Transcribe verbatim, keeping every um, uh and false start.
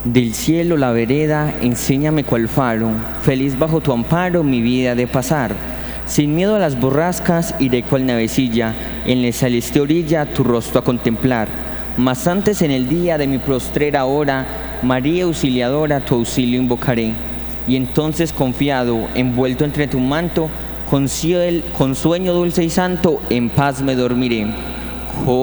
Del cielo la vereda, enséñame cuál faro, feliz bajo tu amparo mi vida de pasar. Sin miedo a las borrascas iré cual navecilla, en la celeste orilla tu rostro a contemplar. Mas antes en el día de mi postrera hora, María auxiliadora, tu auxilio invocaré. Y entonces confiado, envuelto entre tu manto, con, ciel, con sueño dulce y santo, en paz me dormiré.